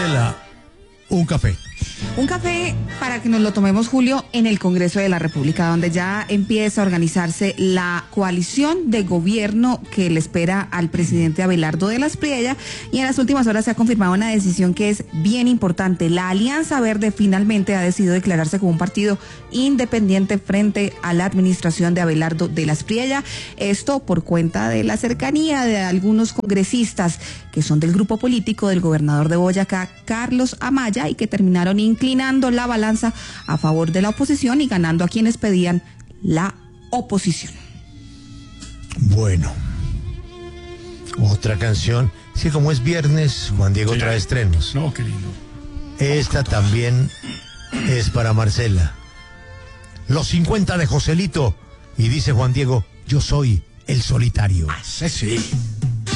Marcela, un café. Un café para que nos lo tomemos, Julio, en el Congreso de la República, donde ya empieza a organizarse la coalición de gobierno que le espera al presidente Abelardo de la Espriella, y en las últimas horas se ha confirmado una decisión que es bien importante. La Alianza Verde finalmente ha decidido declararse como un partido independiente frente a la administración de Abelardo de la Espriella, esto por cuenta de la cercanía de algunos congresistas que son del grupo político del gobernador de Boyacá, Carlos Amaya, y que terminaron inclinando la balanza a favor de la oposición y ganando a quienes pedían la oposición. Bueno, otra canción. Sí, como es viernes, Juan Diego Sí, trae estrenos. No, qué lindo. Esta también es para Marcela. Los 50 de Joselito. Y dice Juan Diego, yo soy el solitario. Sí, sí.